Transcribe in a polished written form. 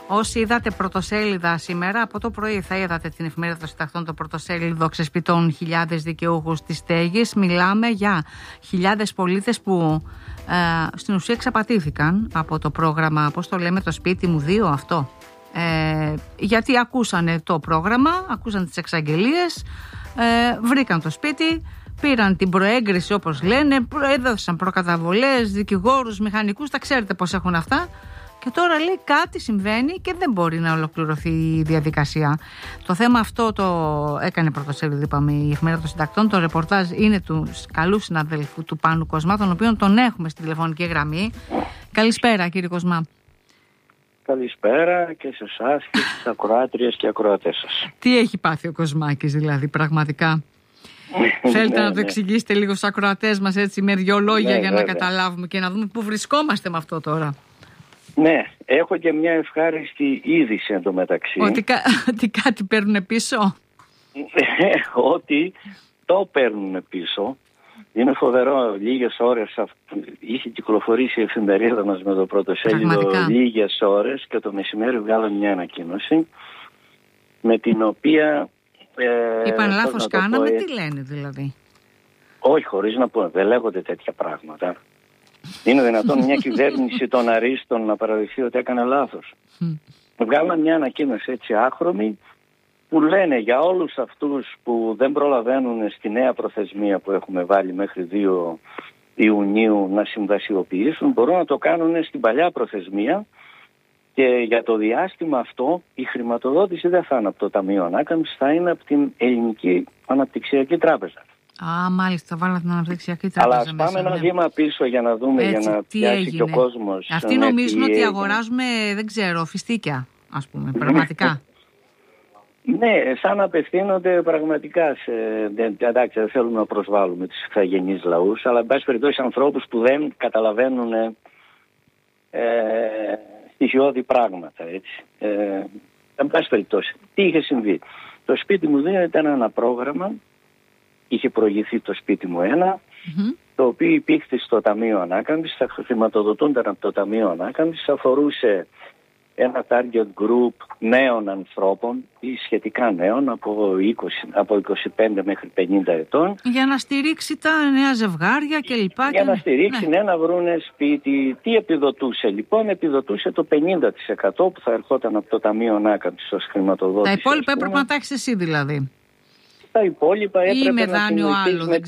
Όσοι είδατε πρωτοσέλιδα σήμερα, από το πρωί θα είδατε την εφημερίδα των συντακτών, το πρωτοσέλιδο ξεσπιτώνουν χιλιάδες δικαιούχους της στέγης. Μιλάμε για χιλιάδες πολίτες που στην ουσία εξαπατήθηκαν από το πρόγραμμα, πώς το λέμε, το σπίτι μου 2 αυτό. Γιατί ακούσανε το πρόγραμμα, ακούσαν τις εξαγγελίες, βρήκαν το σπίτι, πήραν την προέγκριση όπως λένε, έδωσαν προκαταβολές, δικηγόρους, μηχανικούς, τα ξέρετε πώς έχουν αυτά. Και τώρα λέει κάτι συμβαίνει και δεν μπορεί να ολοκληρωθεί η διαδικασία. Το θέμα αυτό το έκανε πρωτοσέλιδο, είπαμε, η εφημερίδα των συντακτών. Το ρεπορτάζ είναι του καλού συναδέλφου του Πάνου Κοσμά, τον οποίο τον έχουμε στη τηλεφωνική γραμμή. Καλησπέρα, κύριε Κοσμά. Καλησπέρα και σε εσάς και στις ακροάτριες και ακροατές σας. Τι έχει πάθει ο Κοσμάκης δηλαδή, πραγματικά? Θέλετε να το εξηγήσετε λίγο στους ακροατές μας έτσι με 2 λόγια για να καταλάβουμε και να δούμε πού βρισκόμαστε με αυτό τώρα? Ναι, έχω και μια ευχάριστη είδηση εντωμεταξύ. Ότι κάτι παίρνουν πίσω. Ότι το παίρνουν πίσω. Είναι φοβερό, λίγες ώρες είχε κυκλοφορήσει η εφημερίδα μας με το πρωτοσέλιδο λίγες ώρες και το μεσημέρι βγάλαμε μια ανακοίνωση με την οποία... Είπαν λάθος κάναμε, τι λένε δηλαδή? Όχι, χωρίς να πω, δεν λέγονται τέτοια πράγματα. Είναι δυνατόν μια κυβέρνηση των αρίστων να παραδεχθεί ότι έκανε λάθος? Βγάλαμε μια ανακοίνωση έτσι άχρωμη που λένε για όλους αυτούς που δεν προλαβαίνουν στη νέα προθεσμία που έχουμε βάλει μέχρι 2 Ιουνίου να συμβασιοποιήσουν, μπορούν να το κάνουν στην παλιά προθεσμία και για το διάστημα αυτό η χρηματοδότηση δεν θα είναι από το Ταμείο Ανάκαμψης, θα είναι από την Ελληνική Αναπτυξιακή Τράπεζα. Α, μάλιστα, θα βάλω την Αναπτυξιακή Τράπεζα. Αλλά ας πάμε ένα βήμα πίσω για να δούμε, έτσι, για να πιάσει και ο κόσμος. Αυτοί νομίζουν ότι αγοράζουμε, δεν ξέρω, φιστίκια, ας πούμε, πραγματικά. Ναι, σαν να απευθύνονται πραγματικά σε... Εντάξει, δεν θέλουμε να προσβάλλουμε τους ηθαγενείς λαούς, αλλά εν πάση περιπτώσει ανθρώπους που δεν καταλαβαίνουν στοιχειώδη πράγματα, έτσι. Εν πάση περιπτώσει, τι είχε συμβεί? Το σπίτι μου 2 ήταν ένα πρόγραμμα, είχε προηγηθεί το σπίτι μου 1, το οποίο υπήρχε στο Ταμείο Ανάκαμψης, θα χρηματοδοτούνταν από το Ταμείο Ανάκαμψης, αφορούσε ένα target group νέων ανθρώπων ή σχετικά νέων από 25 μέχρι 50 ετών. Για να στηρίξει τα νέα ζευγάρια κλπ. Για να στηρίξει, ναι, να βρούνε σπίτι. Τι επιδοτούσε λοιπόν? Επιδοτούσε το 50% που θα ερχόταν από το Ταμείο Ανάκαμψης ως χρηματοδότηση. Τα υπόλοιπα έπρεπε να τα έχεις εσύ δηλαδή? Τα υπόλοιπα έπρεπε ή με να δάνειο άλλο,